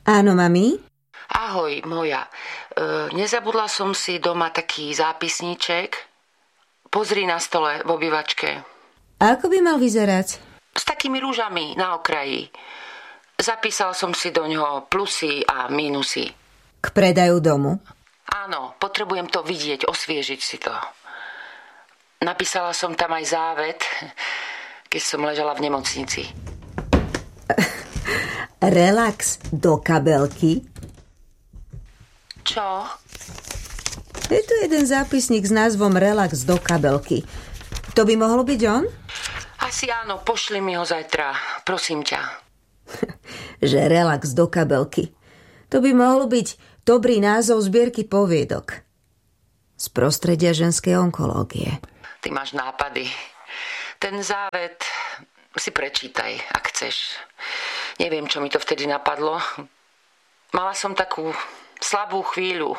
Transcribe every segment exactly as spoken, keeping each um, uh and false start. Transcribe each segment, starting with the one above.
Áno, mami? Ahoj, moja. E, nezabudla som si doma taký zápisníček. Pozri na stole v obývačke. A ako by mal vyzerať? S takými rúžami na okraji. Zapísal som si do ňoho plusy a mínusy. K predaju domu? Áno, potrebujem to vidieť, osviežiť si to. Napísala som tam aj závet, keď som ležala v nemocnici. Relax do kabelky? Čo? Je tu jeden zápisník s názvom Relax do kabelky. To by mohlo byť on? Asi áno, pošli mi ho zajtra, prosím ťa. Že relax do kabelky. To by mohol byť dobrý názov zbierky poviedok. Z prostredia ženskej onkológie. Ty máš nápady. Ten závet si prečítaj, ak chceš. Neviem, čo mi to vtedy napadlo. Mala som takú slabú chvíľu.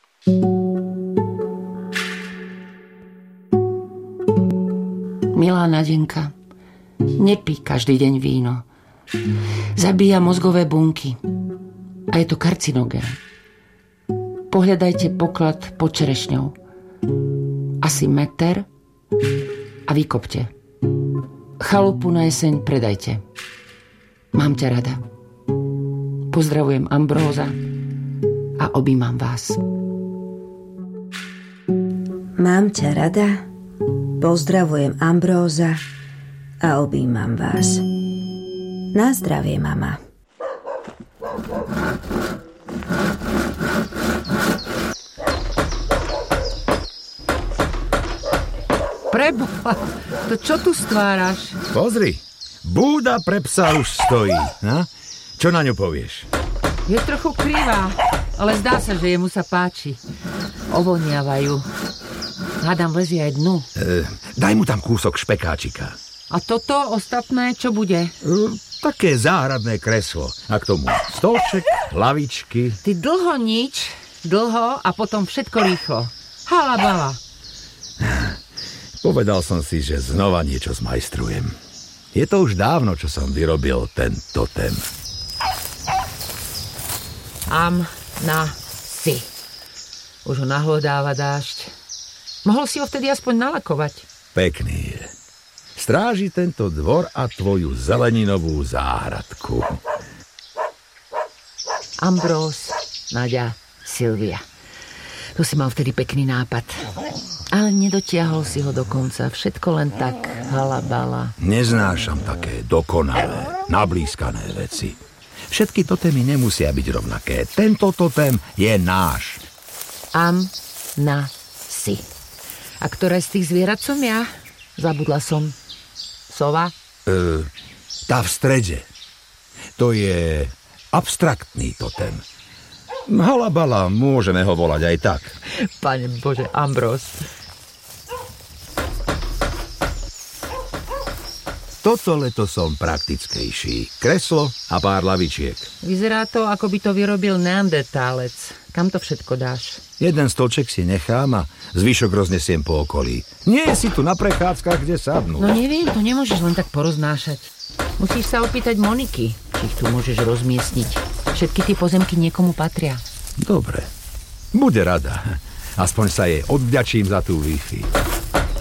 Milá Nadenka, nepí každý deň víno. Zabíja mozgové bunky. A je to karcinogén. Pohľadajte poklad pod čerešňou. Asi meter a vykopte. Chalupu na jeseň predajte. Mám ťa rada. Pozdravujem Ambróza a objímam vás. Mám ťa rada. Pozdravujem Ambróza a objímam vás. Na zdravie, mama. Preboha, to čo tu stváraš? Pozri, búda pre psa už stojí. Na? Čo na ňu povieš? Je trochu krivá, ale zdá sa, že jemu sa páči. Ovoniavajú. Hádam, vlezie aj dnu. E, daj mu tam kúsok špekáčika. A toto ostatné, čo bude? E, také záhradné kreslo. A k tomu stolček, lavičky. Ty dlho nič, dlho a potom všetko rýchlo. Halabala. Povedal som si, že znova niečo zmajstrujem. Je to už dávno, čo som vyrobil ten totem. Am na si. Už ho nahlodáva dážď. Mohol si ho vtedy aspoň nalakovať. Pekný je. Stráži tento dvor a tvoju zeleninovú záhradku. Ambrós, Naďa, Silvia. To si mal vtedy pekný nápad. Ale nedotiahol si ho do konca. Všetko len tak halabala. Neznášam také dokonalé, nablískané veci. Všetky totémy nemusia byť rovnaké. Tento totém je náš. Am na si. A ktoré z tých zvierat som ja? Zabudla som. Sova? E, tá v strede. To je abstraktný totem. Halabala, môžeme ho volať aj tak. Pane Bože, Ambrós. Toto leto som praktickejší. Kreslo a pár lavičiek. Vyzerá to, ako by to vyrobil neandertálec. Kam to všetko dáš? Jeden stolček si nechám a zvyšok roznesiem po okolí. Nie si tu na prechádzkach, kde sadnú. No neviem, to nemôžeš len tak poroznášať. Musíš sa opýtať Moniky, či ich tu môžeš rozmiestniť. Všetky tie pozemky niekomu patria. Dobre. Bude rada. Aspoň sa jej odvďačím za tú Wi-Fi.